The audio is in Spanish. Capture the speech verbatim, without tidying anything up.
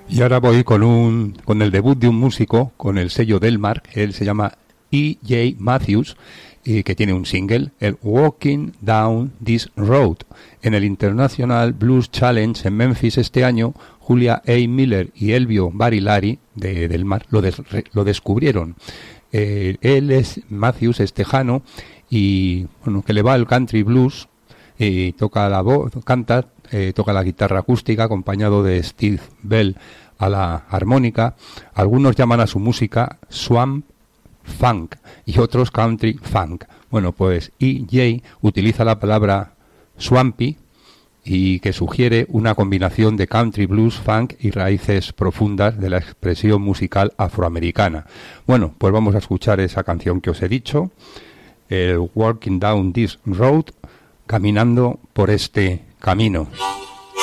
Y ahora voy con un con el debut de un músico con el sello Delmark. Él se llama E J Matthews, y que tiene un single, el Walking Down This Road. En el International Blues Challenge en Memphis este año, Julia A. Miller y Elvio Barilari de Delmark lo, des, lo descubrieron. Eh, él es Matthews, es tejano, y bueno, que le va al country blues, y toca la voz, canta, eh, toca la guitarra acústica acompañado de Steve Bell a la armónica. Algunos llaman a su música swamp funk y otros country funk. Bueno, pues E J utiliza la palabra swampy, y que sugiere una combinación de country blues, funk y raíces profundas de la expresión musical afroamericana. Bueno, pues vamos a escuchar esa canción que os he dicho, el Walking Down This Road, caminando por este camino.